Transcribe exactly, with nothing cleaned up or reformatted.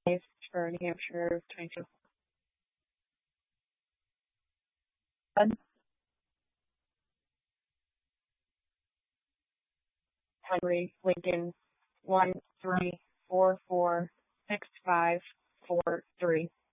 for New Hampshire twenty-two. Henry Lincoln one three four four six five four three.